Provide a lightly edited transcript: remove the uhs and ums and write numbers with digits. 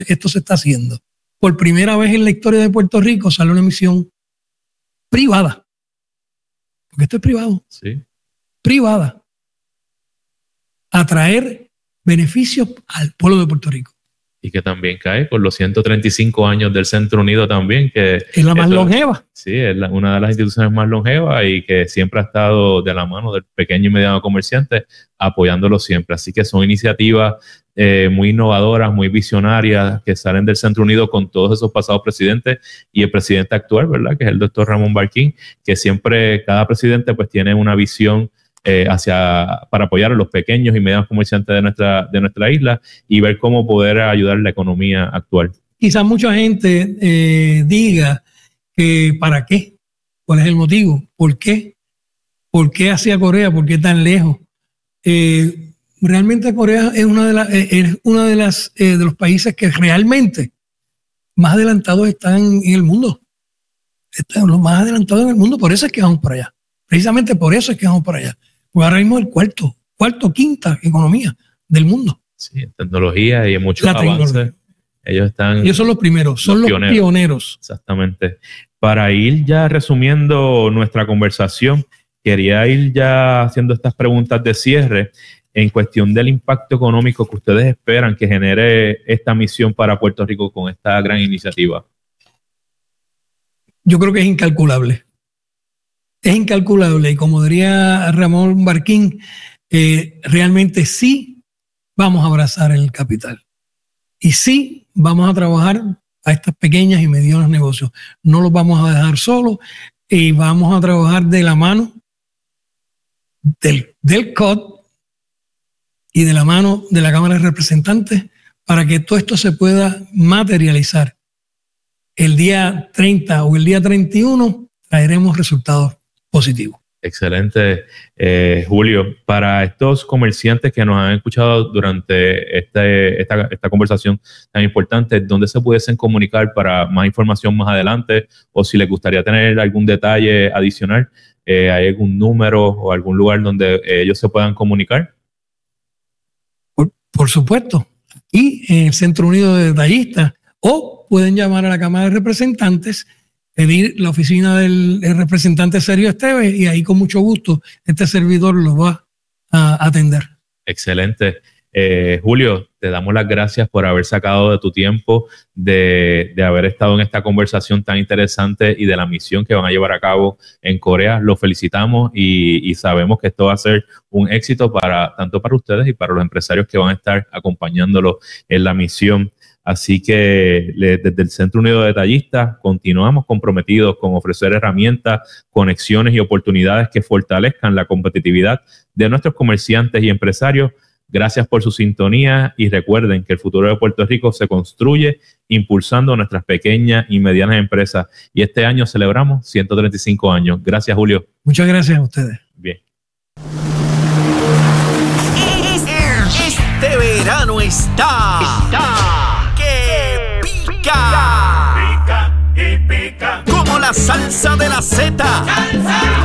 esto se está haciendo. Por primera vez en la historia de Puerto Rico sale una emisión privada. Porque esto es privado. Sí. Privada. A traer beneficios al pueblo de Puerto Rico. Y que también cae con los 135 años del Centro Unido también. Que es la más longeva. Sí, es una de las instituciones más longevas y que siempre ha estado de la mano del pequeño y mediano comerciante, apoyándolo siempre. Así que son iniciativas muy innovadoras, muy visionarias, que salen del Centro Unido con todos esos pasados presidentes y el presidente actual, ¿verdad? Que es el doctor Ramón Barquín, que siempre, cada presidente pues tiene una visión para apoyar a los pequeños y medianos comerciantes de nuestra isla y ver cómo poder ayudar a la economía actual. Quizás mucha gente diga que ¿para qué? ¿Cuál es el motivo? ¿Por qué? ¿Por qué hacia Corea? ¿Por qué tan lejos? Realmente Corea es una de los países que realmente más adelantados están en el mundo. Están los más adelantados en el mundo, por eso es que vamos para allá. Precisamente por eso es que vamos para allá. Pues ahora mismo el quinta economía del mundo. Sí, en tecnología y en muchos avances. Ellos son los primeros, son los pioneros. Exactamente. Para ir ya resumiendo nuestra conversación, quería ir ya haciendo estas preguntas de cierre en cuestión del impacto económico que ustedes esperan que genere esta misión para Puerto Rico con esta gran iniciativa. Yo creo que es incalculable. Es incalculable y como diría Ramón Barquín, realmente sí vamos a abrazar el capital y sí vamos a trabajar a estas pequeñas y medianos negocios. No los vamos a dejar solos y vamos a trabajar de la mano del COD y de la mano de la Cámara de Representantes para que todo esto se pueda materializar. El día 30 o el día 31 traeremos resultados positivo. Excelente, Julio. Para estos comerciantes que nos han escuchado durante esta conversación tan importante, ¿dónde se pudiesen comunicar para más información más adelante? O si les gustaría tener algún detalle adicional, ¿hay algún número o algún lugar donde ellos se puedan comunicar? Por supuesto. Y en el Centro Unido de Detallistas, o pueden llamar a la Cámara de Representantes, pedir la oficina del representante Sergio Esteves y ahí con mucho gusto este servidor lo va a atender. Excelente. Julio, te damos las gracias por haber sacado de tu tiempo, de haber estado en esta conversación tan interesante y de la misión que van a llevar a cabo en Corea. Lo felicitamos y sabemos que esto va a ser un éxito tanto para ustedes y para los empresarios que van a estar acompañándolos en la misión. Así que desde el Centro Unido de Detallistas continuamos comprometidos con ofrecer herramientas, conexiones y oportunidades que fortalezcan la competitividad de nuestros comerciantes y empresarios. Gracias por su sintonía y recuerden que el futuro de Puerto Rico se construye impulsando nuestras pequeñas y medianas empresas. Y este año celebramos 135 años. Gracias, Julio. Muchas gracias a ustedes. Bien. Este verano está que pica. Pica y pica. Como la salsa de la Z. ¡Salsa!